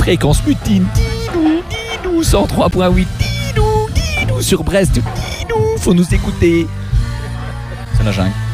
Fréquence Mutine, dis-nous, 103.8, dis-nous, sur Brest, dis-nous, faut nous écouter. C'est la jungle.